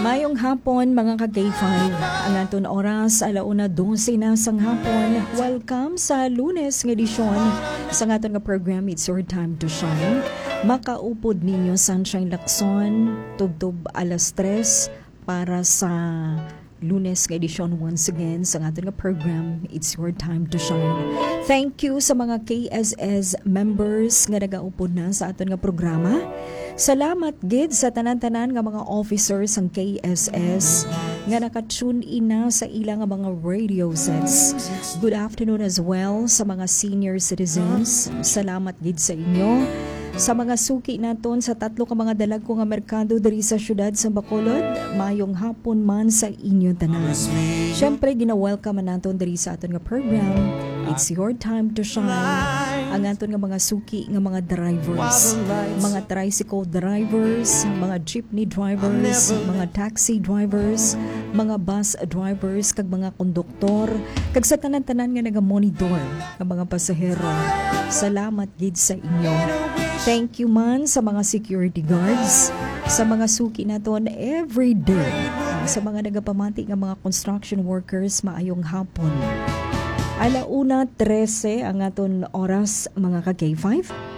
Mayong hapon mga ka-K5. Ang aton oras, 1:12 na sang hapon. Welcome sa Lunes ng edisyon sa aton nga program It's Your Time to Shine. Makaupod ninyo Sunshine Lacson, tubtob 3:00 para sa Lunes ng edisyon once again sa aton nga program It's Your Time to Shine. Thank you sa mga KSS members nga nagaupod na sa aton nga programa. Salamat gid sa tanan-tanan nga mga officers ng KSS nga naka-tune in na sa ilang nga mga radio sets. Good afternoon as well sa mga senior citizens. Salamat gid sa inyo. Sa mga suki naton sa tatlo ka mga dalagko nga merkado diri sa syudad sa Bacolod, mayong hapon man sa inyo tanan. Syempre gina-welcome naton diri sa aton nga program It's Your Time to Shine. Ang aton nga mga suki nga mga drivers, mga tricycle drivers, mga jeepney drivers, mga taxi drivers, mga bus drivers, kag mga konduktor, kag sa tanan-tanan nga naga-monitor ng mga pasahero. Salamat gid sa inyo. Thank you man sa mga security guards, sa mga suki naton every day, sa mga nagapamati nga mga construction workers, maayong hapon. 1:13 ang aton oras mga ka-K5.